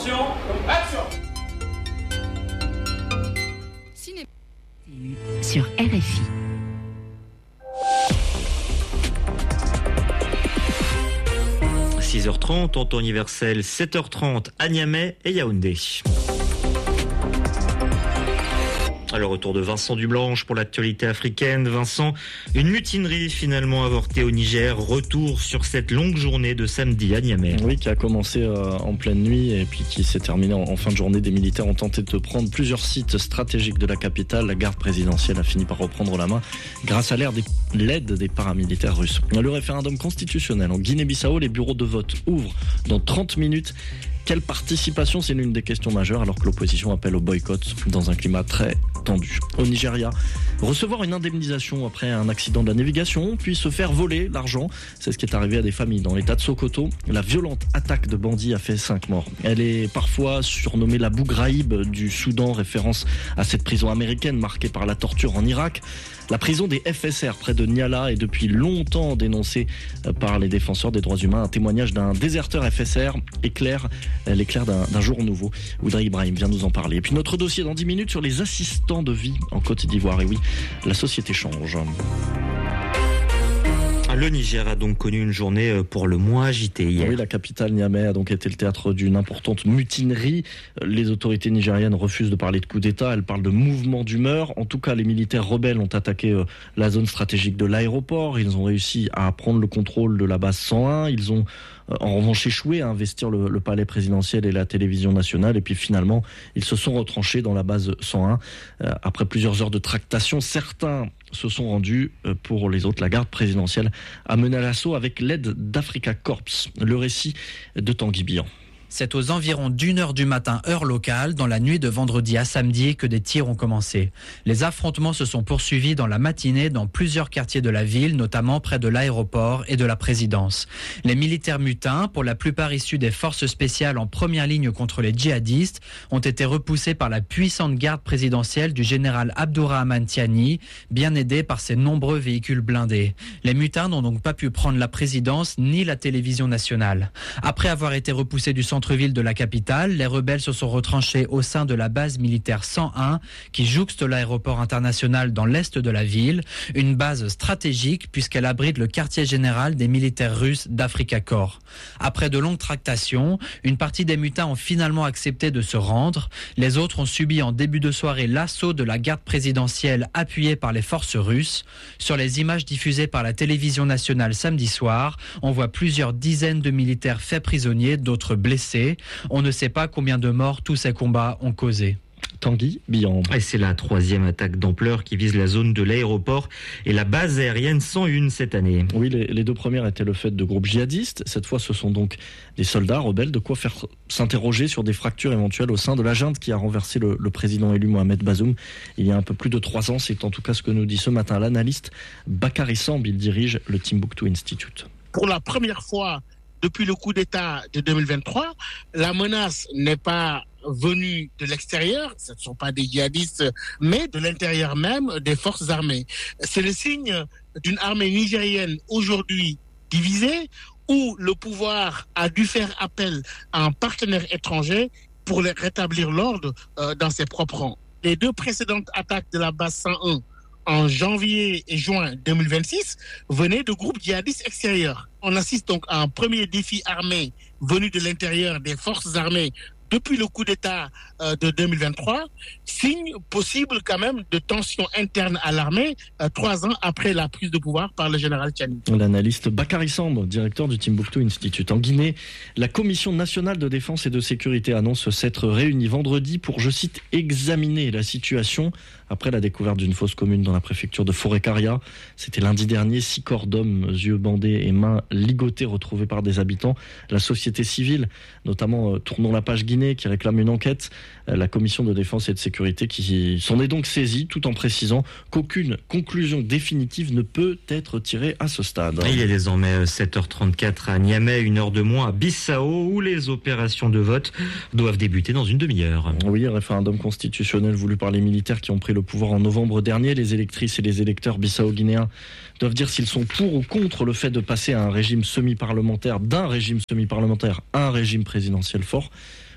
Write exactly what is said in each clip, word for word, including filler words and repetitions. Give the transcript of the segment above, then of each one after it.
Attention, action. Ciné sur R F I. six heures trente en temps universel, sept heures trente à Niamey et Yaoundé. Alors, retour de Vincent Dublanche pour l'actualité africaine. Vincent, une mutinerie finalement avortée au Niger. Retour sur cette longue journée de samedi à Niamey. Oui, qui a commencé euh, en pleine nuit et puis qui s'est terminée en, en fin de journée. Des militaires ont tenté de prendre plusieurs sites stratégiques de la capitale. La garde présidentielle a fini par reprendre la main grâce à l'aide des, l'aide des paramilitaires russes. Le référendum constitutionnel en Guinée-Bissau, les bureaux de vote ouvrent dans trente minutes. Quelle participation, c'est l'une des questions majeures alors que l'opposition appelle au boycott dans un climat très tendu. Au Nigeria, recevoir une indemnisation après un accident de la navigation, puis se faire voler l'argent, c'est ce qui est arrivé à des familles dans l'état de Sokoto. La violente attaque de bandits a fait cinq morts. Elle est parfois surnommée la Bougraïb du Soudan, référence à cette prison américaine marquée par la torture en Irak. La prison des F S R près de Niala est depuis longtemps dénoncée par les défenseurs des droits humains. Un témoignage d'un déserteur F S R éclaire l'éclair d'un, d'un jour nouveau. Oudra Ibrahim vient nous en parler. Et puis notre dossier dans dix minutes sur les assistants de vie en Côte d'Ivoire. Et oui, la société change. Le Niger a donc connu une journée pour le moins agitée hier. Oui, la capitale Niamey a donc été le théâtre d'une importante mutinerie. Les autorités nigériennes refusent de parler de coup d'État, elles parlent de mouvement d'humeur. En tout cas, les militaires rebelles ont attaqué la zone stratégique de l'aéroport. Ils ont réussi à prendre le contrôle de la base cent un. Ils ont en revanche échoué à investir le, le palais présidentiel et la télévision nationale. Et puis finalement, ils se sont retranchés dans la base cent un. Euh, après plusieurs heures de tractation, certains se sont rendus. Pour les autres, la garde présidentielle a mené à l'assaut avec l'aide d'Africa Corps. Le récit de Tanguy Bian. C'est aux environs d'une heure du matin, heure locale, dans la nuit de vendredi à samedi, que des tirs ont commencé. Les affrontements se sont poursuivis dans la matinée dans plusieurs quartiers de la ville, notamment près de l'aéroport et de la présidence. Les militaires mutins, pour la plupart issus des forces spéciales en première ligne contre les djihadistes, ont été repoussés par la puissante garde présidentielle du général Abdourahmane Tiani, bien aidé par ses nombreux véhicules blindés. Les mutins n'ont donc pas pu prendre la présidence ni la télévision nationale. Après avoir été repoussés du centre centre-ville de la capitale, les rebelles se sont retranchés au sein de la base militaire cent un qui jouxte l'aéroport international dans l'est de la ville, une base stratégique puisqu'elle abrite le quartier général des militaires russes d'Africa Corps. Après de longues tractations, une partie des mutins ont finalement accepté de se rendre. Les autres ont subi en début de soirée l'assaut de la garde présidentielle appuyée par les forces russes. Sur les images diffusées par la télévision nationale samedi soir, on voit plusieurs dizaines de militaires faits prisonniers, d'autres blessés. On ne sait pas combien de morts tous ces combats ont causé. Tanguy Bian. Et c'est la troisième attaque d'ampleur qui vise la zone de l'aéroport et la base aérienne cent un cette année. Oui, les, les deux premières étaient le fait de groupes djihadistes. Cette fois, ce sont donc des soldats rebelles. De quoi faire s'interroger sur des fractures éventuelles au sein de la junte qui a renversé le, le président élu Mohamed Bazoum il y a un peu plus de trois ans. C'est en tout cas ce que nous dit ce matin l'analyste Bakary Samb. Il dirige le Timbuktu Institute. Pour la première fois depuis le coup d'État de deux mille vingt-trois, la menace n'est pas venue de l'extérieur, ce ne sont pas des djihadistes, mais de l'intérieur même des forces armées. C'est le signe d'une armée nigérienne aujourd'hui divisée, où le pouvoir a dû faire appel à un partenaire étranger pour rétablir l'ordre euh, dans ses propres rangs. Les deux précédentes attaques de la base cent un en janvier et juin deux mille vingt-six venaient de groupes djihadistes extérieurs. On assiste donc à un premier défi armé venu de l'intérieur des forces armées depuis le coup d'État euh, de deux mille vingt-trois, signe possible quand même de tensions internes à l'armée, euh, trois ans après la prise de pouvoir par le général Tiani. L'analyste Bakary Samb, directeur du Timbuktu Institute. En Guinée, la Commission nationale de défense et de sécurité annonce s'être réunie vendredi pour, je cite, examiner la situation après la découverte d'une fosse commune dans la préfecture de Forêt-Caria. C'était lundi dernier, six corps d'hommes, yeux bandés et mains ligotées retrouvés par des habitants. La société civile, notamment euh, Tournons la page Guinée, qui réclame une enquête. Euh, la commission de défense et de sécurité qui s'en est donc saisie, tout en précisant qu'aucune conclusion définitive ne peut être tirée à ce stade. Il est désormais sept heures trente-quatre à Niamey, une heure de moins à Bissau, où les opérations de vote doivent débuter dans une demi-heure. Oui, un référendum constitutionnel voulu par les militaires qui ont pris le pouvoir en novembre dernier. Les électrices et les électeurs bissau-guinéens doivent dire s'ils sont pour ou contre le fait de passer à un régime semi-parlementaire, d'un régime semi-parlementaire à un régime présidentiel fort.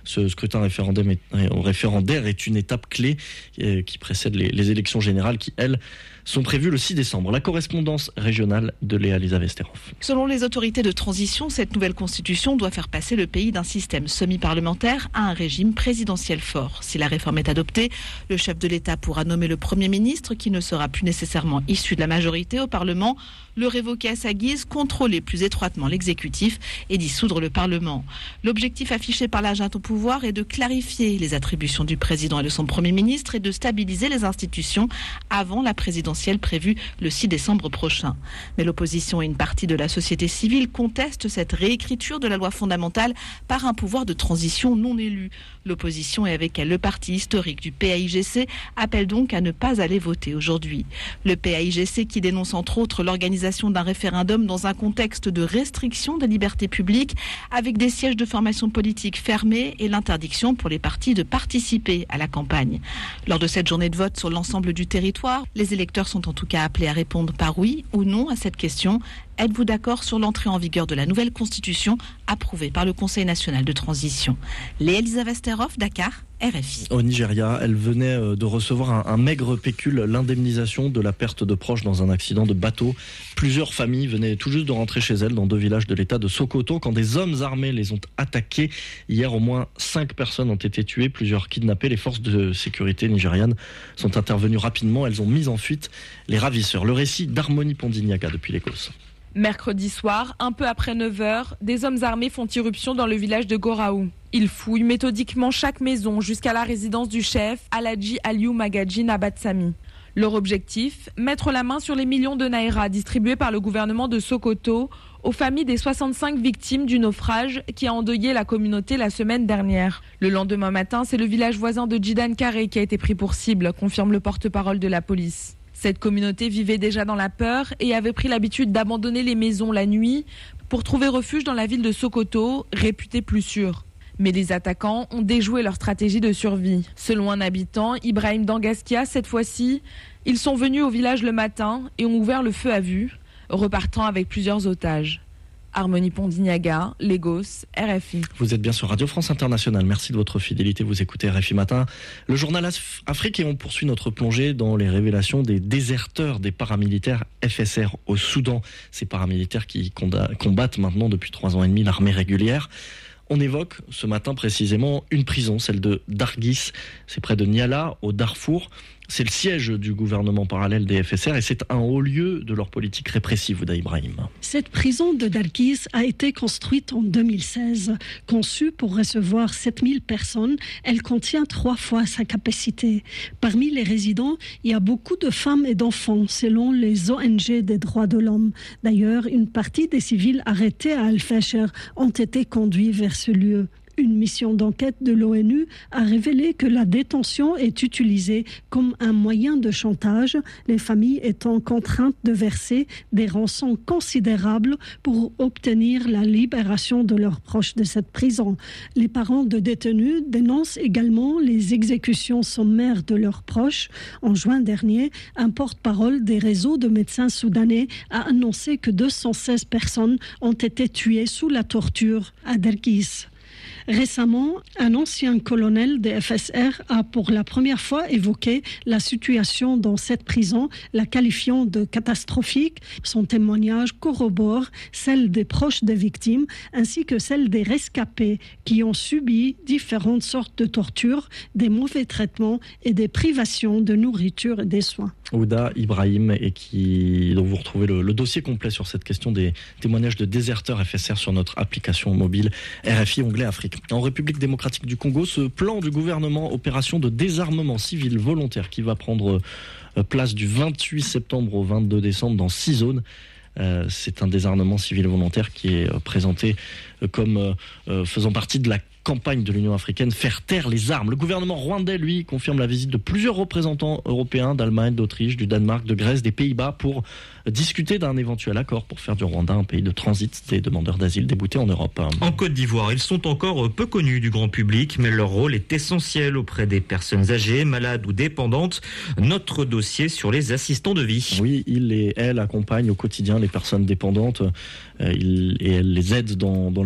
Ce scrutin référendaire est une étape clé qui précède les, les élections générales qui, elles, sont prévues le six décembre. La correspondance régionale de Léa Lisa Vesterhoff. Selon les autorités de transition, cette nouvelle constitution doit faire passer le pays d'un système semi-parlementaire à un régime présidentiel fort. Si la réforme est adoptée, le chef de l'État pourra nommer le Premier ministre qui ne sera plus nécessairement issu de la majorité au Parlement, le révoquer à sa guise, contrôler plus étroitement l'exécutif et dissoudre le Parlement. L'objectif affiché par la junte au pouvoir est de clarifier les attributions du président et de son Premier ministre et de stabiliser les institutions avant la présidentielle prévue le six décembre prochain. Mais l'opposition et une partie de la société civile contestent cette réécriture de la loi fondamentale par un pouvoir de transition non élu. L'opposition et avec elle le parti historique du P A I G C appelle donc à ne pas aller voter aujourd'hui. Le P A I G C qui dénonce entre autres l'organisation d'un référendum dans un contexte de restriction des libertés publiques avec des sièges de formation politique fermés et l'interdiction pour les partis de participer à la campagne. Lors de cette journée de vote sur l'ensemble du territoire, les électeurs sont en tout cas appelés à répondre par oui ou non à cette question. Êtes-vous d'accord sur l'entrée en vigueur de la nouvelle constitution approuvée par le Conseil national de transition? Léa Lisa Vesterhoff, Dakar, R F I. Au Nigeria, elle venait de recevoir un, un maigre pécule, l'indemnisation de la perte de proches dans un accident de bateau. Plusieurs familles venaient tout juste de rentrer chez elles dans deux villages de l'état de Sokoto quand des hommes armés les ont attaqués. Hier, au moins cinq personnes ont été tuées, plusieurs kidnappées. Les forces de sécurité nigérianes sont intervenues rapidement. Elles ont mis en fuite les ravisseurs. Le récit d'Harmonie Pondignaga depuis l'Écosse. Mercredi soir, un peu après neuf heures, des hommes armés font irruption dans le village de Goraou. Ils fouillent méthodiquement chaque maison jusqu'à la résidence du chef, Alhaji Aliou Magaji Nabatsami. Leur objectif, mettre la main sur les millions de naira distribués par le gouvernement de Sokoto aux familles des soixante-cinq victimes du naufrage qui a endeuillé la communauté la semaine dernière. Le lendemain matin, c'est le village voisin de Djidan Kare qui a été pris pour cible, confirme le porte-parole de la police. Cette communauté vivait déjà dans la peur et avait pris l'habitude d'abandonner les maisons la nuit pour trouver refuge dans la ville de Sokoto, réputée plus sûre. Mais les attaquants ont déjoué leur stratégie de survie. Selon un habitant, Ibrahim Dangaskia, cette fois-ci, ils sont venus au village le matin et ont ouvert le feu à vue, repartant avec plusieurs otages. Harmonie Pondignaga, Lagos, R F I. Vous êtes bien sur Radio France Internationale. Merci de votre fidélité. Vous écoutez R F I Matin, le journal Afrique, et on poursuit notre plongée dans les révélations des déserteurs des paramilitaires F S R au Soudan. Ces paramilitaires qui combattent maintenant depuis trois ans et demi l'armée régulière. On évoque ce matin précisément une prison, celle de Dargis. C'est près de Niala, au Darfour. C'est le siège du gouvernement parallèle des F S R et c'est un haut lieu de leur politique répressive, Ouda Ibrahim. Cette prison de Dargis a été construite en deux mille seize. Conçue pour recevoir sept mille personnes, elle contient trois fois sa capacité. Parmi les résidents, il y a beaucoup de femmes et d'enfants, selon les O N G des droits de l'homme. D'ailleurs, une partie des civils arrêtés à Al-Fasher ont été conduits vers ce lieu. Une mission d'enquête de l'ONU a révélé que la détention est utilisée comme un moyen de chantage, les familles étant contraintes de verser des rançons considérables pour obtenir la libération de leurs proches de cette prison. Les parents de détenus dénoncent également les exécutions sommaires de leurs proches. En juin dernier, un porte-parole des réseaux de médecins soudanais a annoncé que deux cent seize personnes ont été tuées sous la torture à Dargis. Récemment, un ancien colonel des F S R a pour la première fois évoqué la situation dans cette prison, la qualifiant de catastrophique. Son témoignage corrobore celle des proches des victimes ainsi que celle des rescapés qui ont subi différentes sortes de tortures, des mauvais traitements et des privations de nourriture et des soins. Ouda Ibrahim, et qui, dont vous retrouvez le, le dossier complet sur cette question des témoignages de déserteurs F S R sur notre application mobile R F I onglet Afrique. En République démocratique du Congo, ce plan du gouvernement, opération de désarmement civil volontaire qui va prendre place du vingt-huit septembre au vingt-deux décembre dans six zones. Euh, c'est un désarmement civil volontaire qui est présenté comme euh, faisant partie de la campagne de l'Union africaine, faire taire les armes. Le gouvernement rwandais, lui, confirme la visite de plusieurs représentants européens, d'Allemagne, d'Autriche, du Danemark, de Grèce, des Pays-Bas, pour discuter d'un éventuel accord pour faire du Rwanda un pays de transit des demandeurs d'asile déboutés en Europe. En Côte d'Ivoire, ils sont encore peu connus du grand public, mais leur rôle est essentiel auprès des personnes âgées, malades ou dépendantes. Notre dossier sur les assistants de vie. Oui, ils et elles accompagnent au quotidien les personnes dépendantes. Euh, ils et elles les aident dans, dans les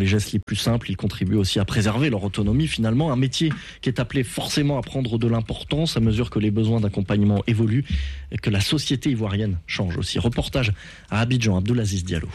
gestes les plus simples, ils contribuent aussi à préserver leur autonomie finalement. Un métier qui est appelé forcément à prendre de l'importance à mesure que les besoins d'accompagnement évoluent et que la société ivoirienne change aussi. Reportage à Abidjan, Abdoulaziz Diallo.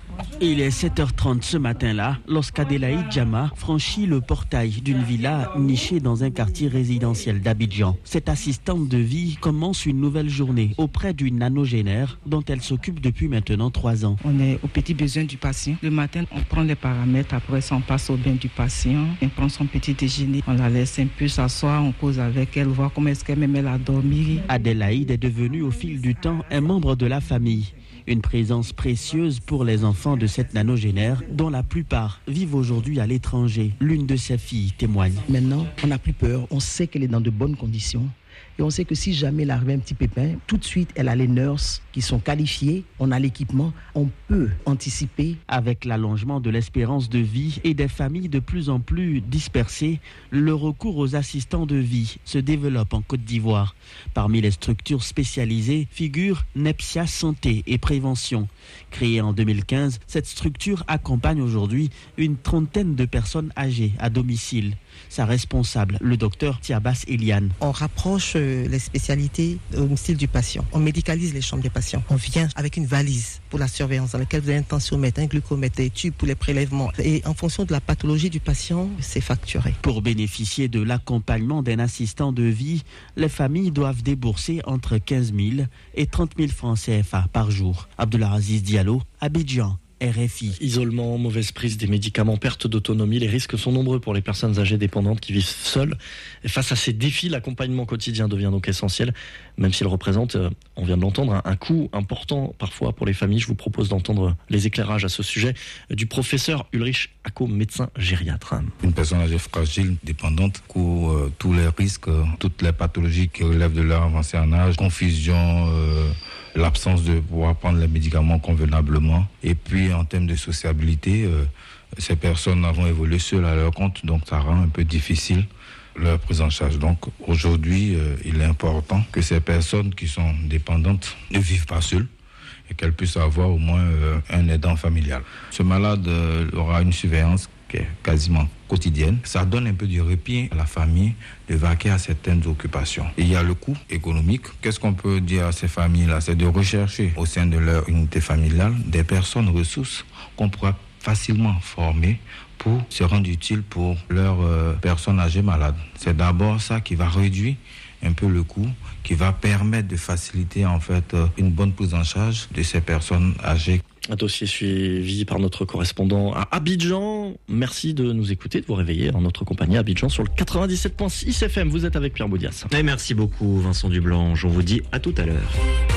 Il est sept heures trente ce matin-là lorsqu'Adélaïde Djama franchit le portail d'une villa nichée dans un quartier résidentiel d'Abidjan. Cette assistante de vie commence une nouvelle journée auprès d'une nanogénaire dont elle s'occupe depuis maintenant trois ans. On est aux petits besoins du patient. Le matin, on prend les paramètres, après ça, on passe au bain du patient, on prend son petit déjeuner, on la laisse un peu s'asseoir, on cause avec elle, voir comment est-ce qu'elle me met à dormir. Adélaïde est devenue au fil du temps un membre de la famille. Une présence précieuse pour les enfants de cette nanogénaire dont la plupart vivent aujourd'hui à l'étranger. L'une de ses filles témoigne. Maintenant, on n'a plus peur. On sait qu'elle est dans de bonnes conditions. Et on sait que si jamais il arrive un petit pépin, tout de suite, elle a les nurses qui sont qualifiées, on a l'équipement, on peut anticiper. Avec l'allongement de l'espérance de vie et des familles de plus en plus dispersées, le recours aux assistants de vie se développe en Côte d'Ivoire. Parmi les structures spécialisées figure Nepsia Santé et Prévention. Créée en deux mille quinze, cette structure accompagne aujourd'hui une trentaine de personnes âgées à domicile. Sa responsable, le docteur Tiabas Eliane. On rapproche les spécialités au domicile du patient. On médicalise les chambres des patients. On vient avec une valise pour la surveillance dans laquelle vous avez un tensiomètre, un glucomètre, des tubes pour les prélèvements. Et en fonction de la pathologie du patient, c'est facturé. Pour bénéficier de l'accompagnement d'un assistant de vie, les familles doivent débourser entre quinze mille et trente mille francs C F A par jour. Abdoulaziz Diallo, Abidjan. R F I. Isolement, mauvaise prise des médicaments, perte d'autonomie, les risques sont nombreux pour les personnes âgées dépendantes qui vivent seules. Et face à ces défis, l'accompagnement quotidien devient donc essentiel, même s'il représente, on vient de l'entendre, un coût important parfois pour les familles. Je vous propose d'entendre les éclairages à ce sujet du professeur Ulrich Ako, médecin gériatre. Une personne âgée fragile, dépendante, court euh, tous les risques, euh, toutes les pathologies qui relèvent de leur avancée en âge, confusion, euh, l'absence de pouvoir prendre les médicaments convenablement. Et puis en termes de sociabilité, euh, ces personnes vont évoluer seules à leur compte, donc ça rend un peu difficile leur prise en charge. Donc aujourd'hui, euh, il est important que ces personnes qui sont dépendantes ne vivent pas seules et qu'elles puissent avoir au moins euh, un aidant familial. Ce malade euh, aura une surveillance qui est quasiment quotidienne. Ça donne un peu de répit à la famille de vaquer à certaines occupations. Et il y a le coût économique. Qu'est-ce qu'on peut dire à ces familles-là? C'est de rechercher au sein de leur unité familiale des personnes ressources qu'on pourra facilement former pour se rendre utile pour leurs euh, personnes âgées malades. C'est d'abord ça qui va réduire un peu le coût, qui va permettre de faciliter en fait euh, une bonne prise en charge de ces personnes âgées. Un dossier suivi par notre correspondant à Abidjan. Merci de nous écouter, de vous réveiller en notre compagnie à Abidjan sur le quatre-vingt-dix-sept virgule six F M. Vous êtes avec Pierre Boudias. Et merci beaucoup Vincent Dublanche. On vous dit à tout à l'heure.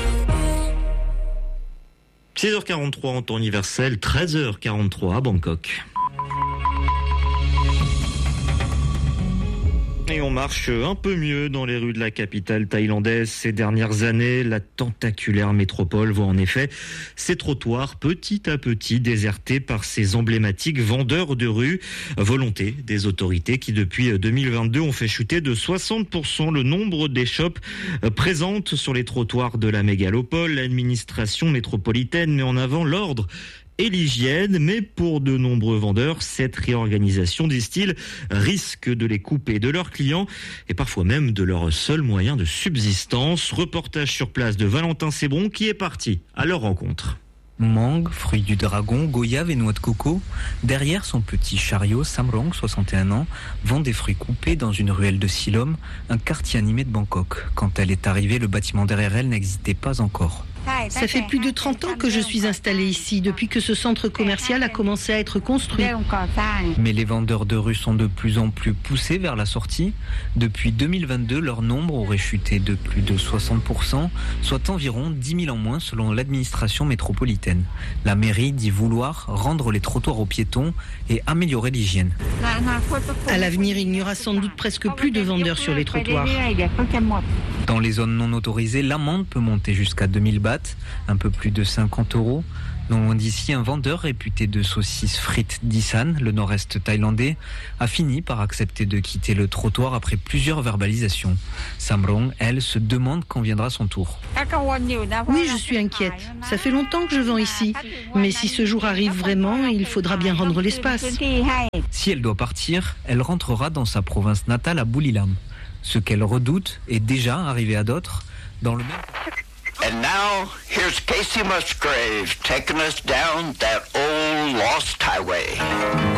six heures quarante-trois en temps universel, treize heures quarante-trois à Bangkok. Et on marche un peu mieux dans les rues de la capitale thaïlandaise ces dernières années. La tentaculaire métropole voit en effet ses trottoirs petit à petit désertés par ces emblématiques vendeurs de rue. Volonté des autorités qui depuis deux mille vingt-deux ont fait chuter de soixante pour cent le nombre d'échoppes présentes sur les trottoirs de la mégalopole. L'administration métropolitaine met en avant l'ordre et l'hygiène, mais pour de nombreux vendeurs, cette réorganisation, disent-ils, risque de les couper de leurs clients et parfois même de leur seul moyen de subsistance. Reportage sur place de Valentin Sébron qui est parti à leur rencontre. Mangue, fruit du dragon, goyave et noix de coco. Derrière son petit chariot, Samrong, soixante et un ans, vend des fruits coupés dans une ruelle de Silom, un quartier animé de Bangkok. Quand elle est arrivée, le bâtiment derrière elle n'existait pas encore. Ça fait plus de trente ans que je suis installée ici, depuis que ce centre commercial a commencé à être construit. Mais les vendeurs de rue sont de plus en plus poussés vers la sortie. Depuis deux mille vingt-deux, leur nombre aurait chuté de plus de soixante pour cent, soit environ dix mille en moins selon l'administration métropolitaine. La mairie dit vouloir rendre les trottoirs aux piétons et améliorer l'hygiène. À l'avenir, il n'y aura sans doute presque plus de vendeurs sur les trottoirs. Dans les zones non autorisées, l'amende peut monter jusqu'à deux mille bahts, un peu plus de cinquante euros. Non loin d'ici, un vendeur réputé de saucisses frites d'Isan, le nord-est thaïlandais, a fini par accepter de quitter le trottoir après plusieurs verbalisations. Samrong, elle, se demande quand viendra son tour. Oui, je suis inquiète. Ça fait longtemps que je vends ici. Mais si ce jour arrive vraiment, il faudra bien rendre l'espace. Si elle doit partir, elle rentrera dans sa province natale à Buriram. Ce qu'elle redoute est déjà arrivé à d'autres dans le même... And now, here's Casey Musgrave taking us down that old lost highway.